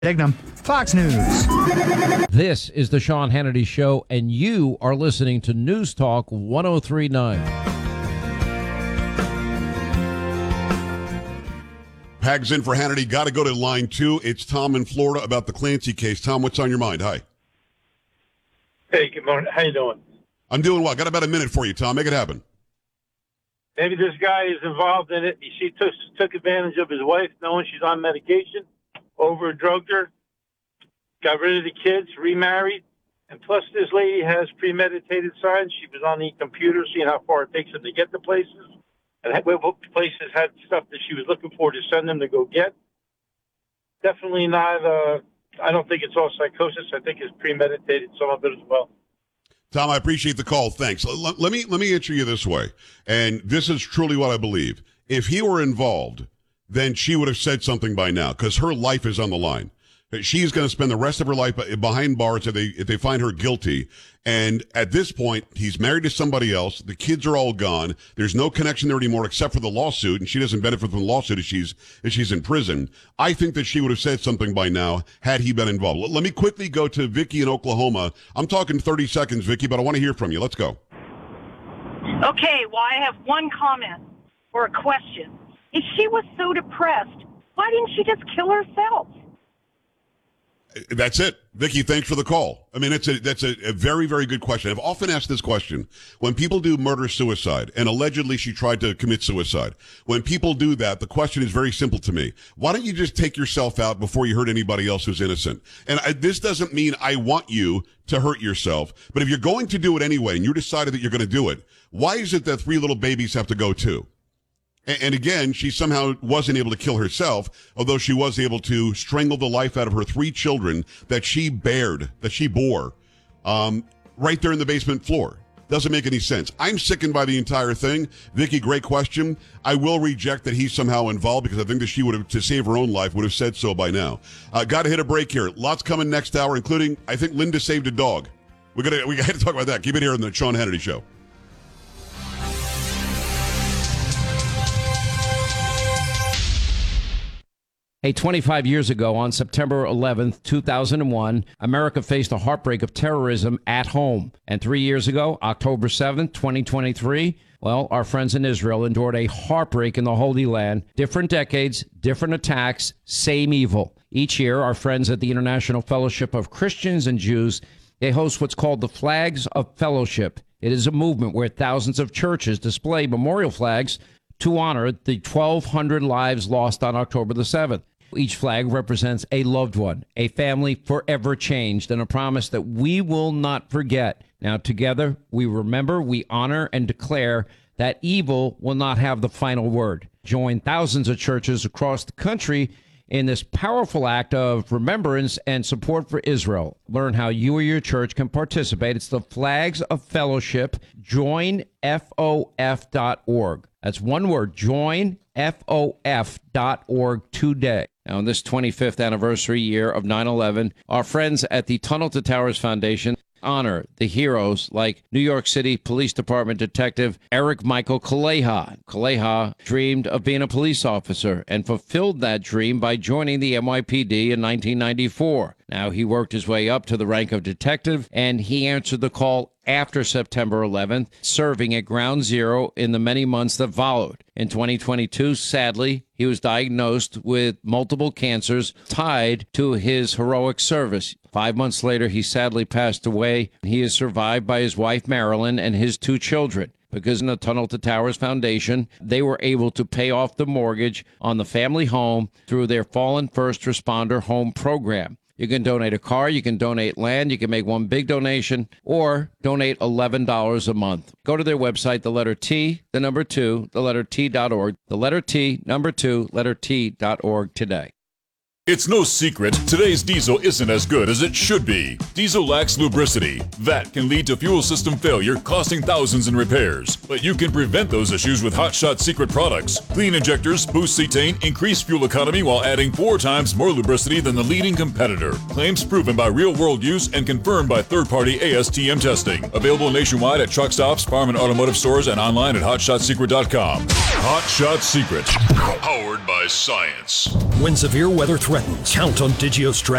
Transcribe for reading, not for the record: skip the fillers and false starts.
Dignam, Fox News. This is the Sean Hannity Show, and you are listening to News Talk 1039. Pags in for Hannity. Got to go to line 2. It's Tom in Florida about the Clancy case. Tom, what's on your mind? Hi. Hey, good morning. How you doing? I'm doing well. Got about a minute for you, Tom. Make it happen. Maybe this guy is involved in it. She took advantage of his wife, knowing she's on medication, overdrugged her, got rid of the kids, remarried, and plus this lady has premeditated signs. She was on the computer seeing how far it takes them to get to places, and what places had stuff that she was looking for to send them to go get. Definitely not, I don't think it's all psychosis. I think it's premeditated, some of it as well. Tom, I appreciate the call. Thanks. Let me answer you this way, and this is truly what I believe. If he were involved, then she would have said something by now, because her life is on the line. She's going to spend the rest of her life behind bars if they find her guilty. And at this point, he's married to somebody else. The kids are all gone. There's no connection there anymore except for the lawsuit, and she doesn't benefit from the lawsuit if she's in prison. I think that she would have said something by now had he been involved. Let me quickly go to Vicky in Oklahoma. I'm talking 30 seconds, Vicky, but I want to hear from you. Let's go. Okay, well, I have one comment or a question. If she was so depressed, why didn't she just kill herself? That's it. Vicky, thanks for the call. I mean, that's a very, very good question. I've often asked this question. When people do murder-suicide, and allegedly she tried to commit suicide, when people do that, the question is very simple to me. Why don't you just take yourself out before you hurt anybody else who's innocent? And this doesn't mean I want you to hurt yourself, but if you're going to do it anyway, and you decided that you're going to do it, why is it that 3 little babies have to go too? And again, she somehow wasn't able to kill herself, although she was able to strangle the life out of her 3 children that she bore, right there in the basement floor. Doesn't make any sense. I'm sickened by the entire thing. Vicky, great question. I will reject that he's somehow involved because I think that she would have, to save her own life, would have said so by now. Got to hit a break here. Lots coming next hour, including, I think Linda saved a dog. We got to talk about that. Keep it here on the Sean Hannity Show. Hey, 25 years ago, on September 11th, 2001, America faced a heartbreak of terrorism at home. And 3 years ago, October 7th, 2023, well, our friends in Israel endured a heartbreak in the Holy Land. Different decades, different attacks, same evil. Each year, our friends at the International Fellowship of Christians and Jews, they host what's called the Flags of Fellowship. It is a movement where thousands of churches display memorial flags to honor the 1,200 lives lost on October the 7th. Each flag represents a loved one, a family forever changed, and a promise that we will not forget. Now, together, we remember, we honor, and declare that evil will not have the final word. Join thousands of churches across the country in this powerful act of remembrance and support for Israel. Learn how you or your church can participate. It's the Flags of Fellowship, joinfof.org. That's one word, joinfof.org today. Now, on this 25th anniversary year of 9/11, our friends at the Tunnel to Towers Foundation honor the heroes like New York City Police Department Detective Eric Michael Kaleha. Kaleha dreamed of being a police officer and fulfilled that dream by joining the NYPD in 1994. Now, he worked his way up to the rank of detective, and he answered the call after September 11th, serving at Ground Zero in the many months that followed. In 2022, sadly, he was diagnosed with multiple cancers tied to his heroic service. 5 months later, he sadly passed away. He is survived by his wife, Marilyn, and his 2 children. Because in the Tunnel to Towers Foundation, they were able to pay off the mortgage on the family home through their Fallen First Responder Home Program. You can donate a car, you can donate land, you can make one big donation, or donate $11 a month. Go to their website, the letter T, the number 2, the letter T.org, the letter T, number 2, letter T.org today. It's no secret, today's diesel isn't as good as it should be. Diesel lacks lubricity. That can lead to fuel system failure, costing thousands in repairs. But you can prevent those issues with Hot Shot Secret products. Clean injectors, boost cetane, increase fuel economy while adding 4 times more lubricity than the leading competitor. Claims proven by real-world use and confirmed by third-party ASTM testing. Available nationwide at truck stops, farm and automotive stores, and online at hotshotsecret.com. Hot Shot Secret. Powered by science. When severe weather threatens threatens. Count on Digio